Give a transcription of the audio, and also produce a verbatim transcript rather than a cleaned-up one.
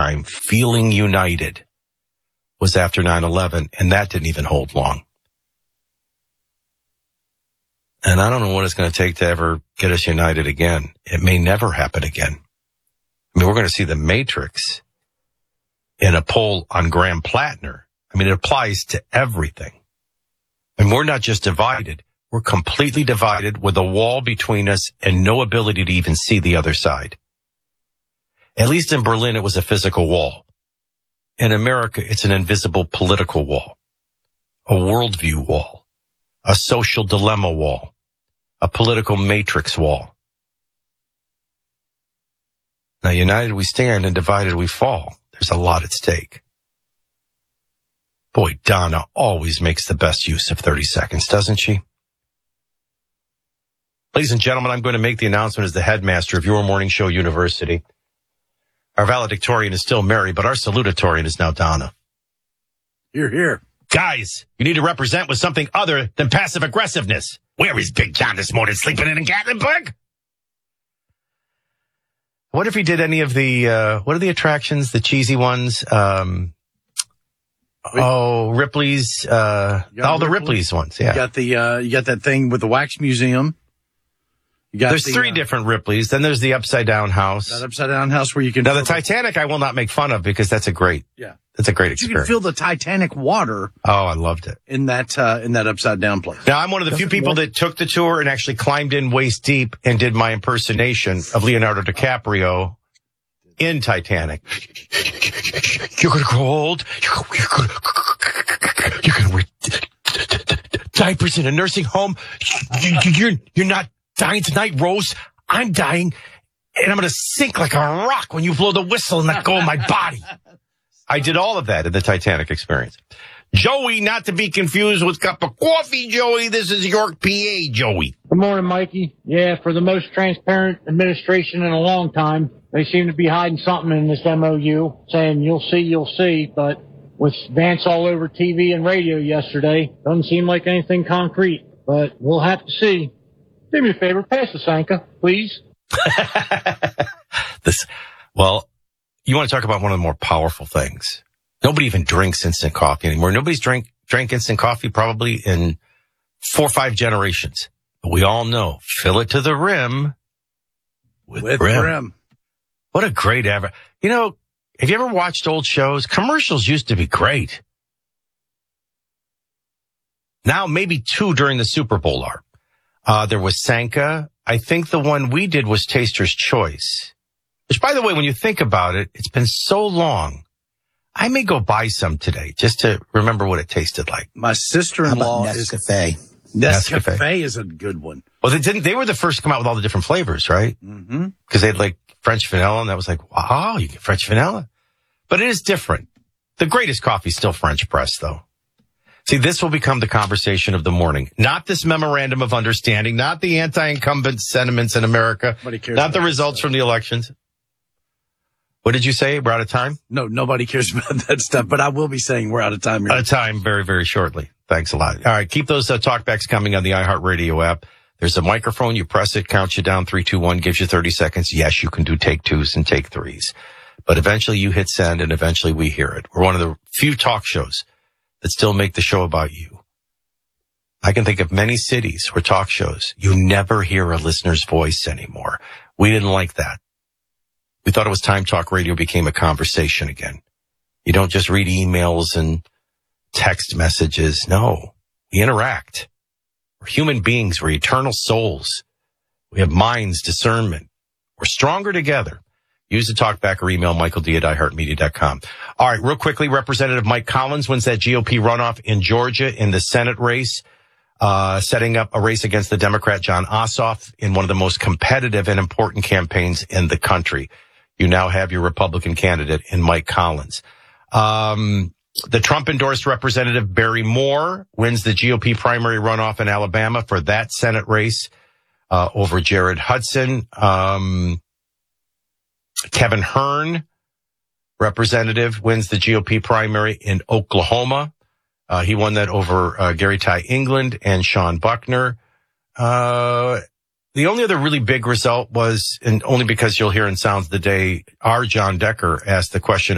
time feeling united was after nine eleven, and that didn't even hold long. And I don't know what it's going to take to ever get us united again. It may never happen again. I mean, we're going to see the Matrix in a poll on Graham Plattner. I mean, it applies to everything. And we're not just divided. We're completely divided with a wall between us and no ability to even see the other side. At least in Berlin, it was a physical wall. In America, it's an invisible political wall, a worldview wall, a social dilemma wall, a political matrix wall. Now, united we stand and divided we fall. There's a lot at stake. Boy, Donna always makes the best use of thirty seconds, doesn't she? Ladies and gentlemen, I'm going to make the announcement as the headmaster of your morning show university. Our valedictorian is still Mary, but our salutatorian is now Donna. You're here. Guys, you need to represent with something other than passive aggressiveness. Where is Big John this morning, sleeping in a Gatlinburg? What if he did any of the, uh, what are the attractions, the cheesy ones? Um, oh, Ripley's, uh, all the Ripley. Ripley's ones, yeah. You got the, uh, you got that thing with the wax museum. You got there's the, three uh, different Ripley's. Then there's the upside down house. That upside down house where you can. Now the Titanic, I will not make fun of because that's a great, yeah, that's a great but experience. You can feel the Titanic water. Oh, I loved it in that uh, in that upside down place. Now I'm one of the Doesn't few people work. that took the tour and actually climbed in waist deep and did my impersonation of Leonardo DiCaprio in Titanic. You're gonna grow old. You're gonna, you're gonna wear diapers in a nursing home. You're you're not dying tonight, Rose. I'm dying, and I'm going to sink like a rock when you blow the whistle and let go of my body. I did all of that in the Titanic experience. Joey, not to be confused with cup of coffee, Joey. This is York, P A, Joey. Good morning, Mikey. Yeah, for the most transparent administration in a long time, they seem to be hiding something in this M O U, saying you'll see, you'll see, but with Vance all over T V and radio yesterday, doesn't seem like anything concrete, but we'll have to see. Do me a favor, pass the Sanka, please. This, well, you want to talk about one of the more powerful things. Nobody even drinks instant coffee anymore. Nobody's drank, drank instant coffee probably in four or five generations. But we all know, fill it to the rim with, with brim. brim. What a great ever. You know, have you ever watched old shows? Commercials used to be great. Now maybe two during the Super Bowl are. Uh, there was Sanka. I think the one we did was Taster's Choice. Which, by the way, when you think about it, it's been so long. I may go buy some today just to remember what it tasted like. My sister-in-law is Nescafe. Nescafe. Nescafe is a good one. Well, they didn't. They were the first to come out with all the different flavors, right? Mm-hmm. Because they had like French vanilla, and that was like, wow, you get French vanilla. But it is different. The greatest coffee is still French press, though. See, this will become the conversation of the morning. Not this memorandum of understanding, not the anti-incumbent sentiments in America, not the results from the elections. What did you say? We're out of time? No, nobody cares about that stuff, but I will be saying we're out of time here. Out of time very, very shortly. Thanks a lot. All right, keep those uh, talkbacks coming on the iHeartRadio app. There's a microphone. You press it, counts you down, three, two, one, gives you thirty seconds. Yes, you can do take twos and take threes. But eventually you hit send, and eventually we hear it. We're one of the few talk shows that still make the show about you. I can think of many cities or talk shows. You never hear a listener's voice anymore. We didn't like that. We thought it was time talk radio became a conversation again. You don't just read emails and text messages. No, we interact. We're human beings. We're eternal souls. We have minds, discernment. We're stronger together. Use the talkback or email Michael D at i heart media dot com. All right, real quickly, Representative Mike Collins wins that G O P runoff in Georgia in the Senate race, uh, setting up a race against the Democrat John Ossoff in one of the most competitive and important campaigns in the country. You now have your Republican candidate in Mike Collins. Um, the Trump-endorsed Representative Barry Moore wins the G O P primary runoff in Alabama for that Senate race uh, over Jared Hudson. Um Kevin Hearn, representative, wins the G O P primary in Oklahoma. Uh, he won that over uh, Gary Ty England and Sean Buckner. Uh, the only other really big result was, and only because you'll hear in Sounds of the Day, our John Decker asked the question